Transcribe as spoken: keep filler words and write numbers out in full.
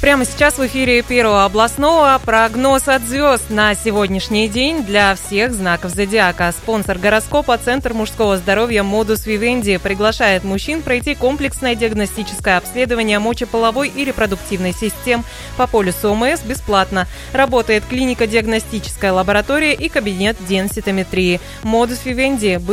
Прямо сейчас в эфире Первого областного прогноз от звезд на сегодняшний день для всех знаков зодиака. Спонсор гороскопа — Центр мужского здоровья Modus Vivendi приглашает мужчин пройти комплексное диагностическое обследование мочеполовой и репродуктивной систем по полису ОМС бесплатно. Работает клиника, диагностическая лаборатория и кабинет денситометрии. Modus Vivendi